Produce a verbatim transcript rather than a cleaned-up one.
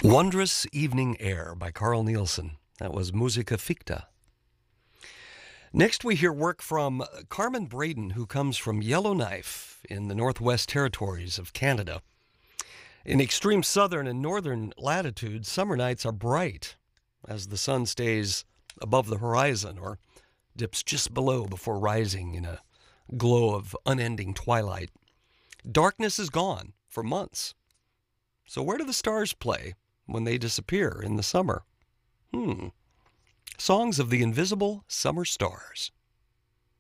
Wondrous Evening Air by Carl Nielsen. That was Musica Ficta. Next, we hear work from Carmen Braden, who comes from Yellowknife in the Northwest Territories of Canada. In extreme southern and northern latitudes, summer nights are bright as the sun stays above the horizon or dips just below before rising in a glow of unending twilight. Darkness is gone for months. So where do the stars play when they disappear in the summer? Hmm. Songs of the Invisible Summer Stars.